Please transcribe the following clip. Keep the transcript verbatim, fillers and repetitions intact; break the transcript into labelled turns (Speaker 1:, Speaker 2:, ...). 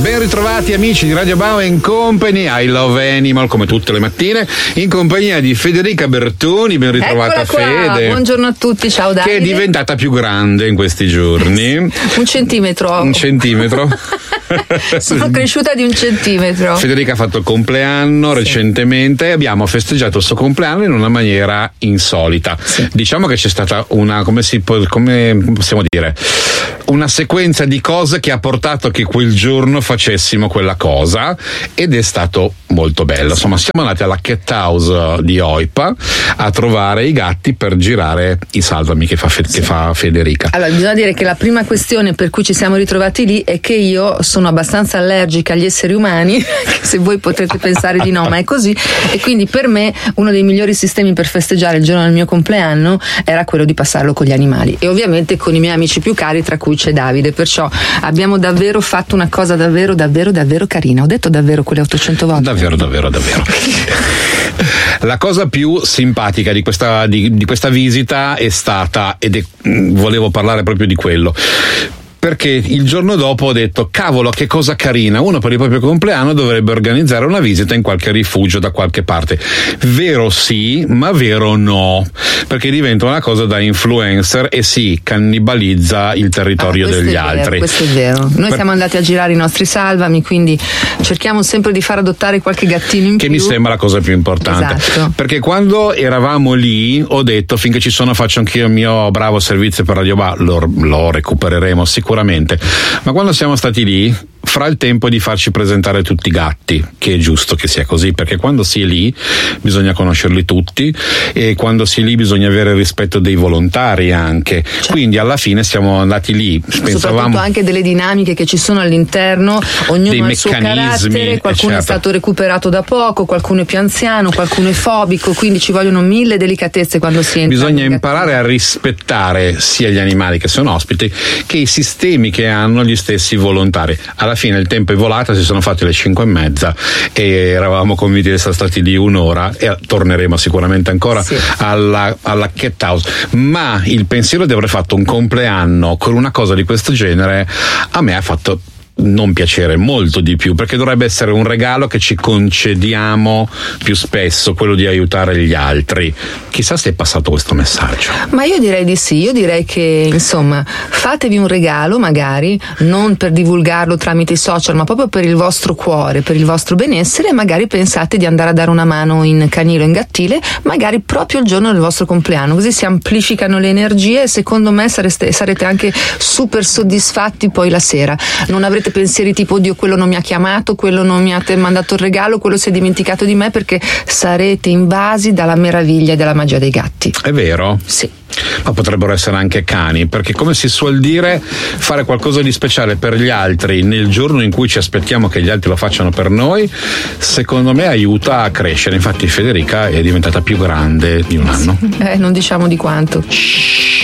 Speaker 1: Ben ritrovati amici di Radio Bauer and Company, I Love Animal, come tutte le mattine, in compagnia di Federica Bertoni. Ben ritrovata Fede.
Speaker 2: Buongiorno a tutti, ciao Davide.
Speaker 1: Che è diventata più grande in questi giorni.
Speaker 2: Un centimetro.
Speaker 1: Un centimetro.
Speaker 2: Sono cresciuta di un centimetro.
Speaker 1: Federica ha fatto il compleanno sì. recentemente e abbiamo festeggiato il suo compleanno in una maniera insolita. Sì. Diciamo che c'è stata una, come si può, come possiamo dire, una sequenza di cose che ha portato che quel giorno facessimo quella cosa ed è stato molto bello. Insomma, siamo andati alla Cat House di Oipa a trovare i gatti per girare i Salvami che fa, Fe- sì. che fa Federica.
Speaker 2: Allora, bisogna dire che la prima questione per cui ci siamo ritrovati lì è che io sono abbastanza allergica agli esseri umani, se voi potete pensare di no, ma è così, e quindi per me uno dei migliori sistemi per festeggiare il giorno del mio compleanno era quello di passarlo con gli animali e ovviamente con i miei amici più cari, tra cui c'è Davide. Perciò abbiamo davvero fatto una cosa davvero davvero davvero carina. Ho detto davvero quelle ottocento volte?
Speaker 1: Davvero davvero davvero La cosa più simpatica di questa, di, di questa visita è stata, ed è, volevo parlare proprio di quello, perché il giorno dopo ho detto cavolo che cosa carina, uno per il proprio compleanno dovrebbe organizzare una visita in qualche rifugio da qualche parte. Vero sì, ma vero no, perché diventa una cosa da influencer e si cannibalizza il territorio ah, degli
Speaker 2: vero,
Speaker 1: altri.
Speaker 2: Questo è vero. Noi per... siamo andati a girare i nostri Salvami, quindi cerchiamo sempre di far adottare qualche gattino in
Speaker 1: che
Speaker 2: più.
Speaker 1: Che mi sembra la cosa più importante.
Speaker 2: Esatto.
Speaker 1: Perché quando eravamo lì ho detto finché ci sono faccio anch'io il mio bravo servizio per Radio Ba, lo, lo recupereremo sicuramente. Sicuramente, ma quando siamo stati lì, fra il tempo di farci presentare tutti i gatti, che è giusto che sia così, perché quando si è lì bisogna conoscerli tutti e quando si è lì bisogna avere il rispetto dei volontari anche. Certo. Quindi alla fine siamo andati lì, pensavamo
Speaker 2: soprattutto anche delle dinamiche che ci sono all'interno, ognuno ha il suo carattere, qualcuno certo. è stato recuperato da poco, qualcuno è più anziano, qualcuno è fobico, quindi ci vogliono mille delicatezze quando si entra.
Speaker 1: Bisogna imparare a rispettare sia gli animali che sono ospiti che i sistemi che hanno gli stessi volontari. Alla fine il tempo è volato, si sono fatti le cinque e mezza e eravamo convinti di essere stati lì un'ora e torneremo sicuramente ancora sì. alla, alla Cat House, ma il pensiero di aver fatto un compleanno con una cosa di questo genere a me ha fatto non piacere molto di più, perché dovrebbe essere un regalo che ci concediamo più spesso, quello di aiutare gli altri. Chissà se è passato questo messaggio.
Speaker 2: Ma io direi di sì, io direi che insomma fatevi un regalo, magari non per divulgarlo tramite i social, ma proprio per il vostro cuore, per il vostro benessere, e magari pensate di andare a dare una mano in canile o in gattile, magari proprio il giorno del vostro compleanno, così si amplificano le energie e secondo me sareste, sarete anche super soddisfatti poi la sera. Non avrete pensieri tipo oddio quello non mi ha chiamato, quello non mi ha mandato il regalo, quello si è dimenticato di me, perché sarete invasi dalla meraviglia e dalla magia dei gatti.
Speaker 1: È vero?
Speaker 2: Sì.
Speaker 1: Ma potrebbero essere anche cani, perché come si suol dire, fare qualcosa di speciale per gli altri nel giorno in cui ci aspettiamo che gli altri lo facciano per noi, secondo me aiuta a crescere. Infatti Federica è diventata più grande di un anno.
Speaker 2: Eh, non diciamo di quanto.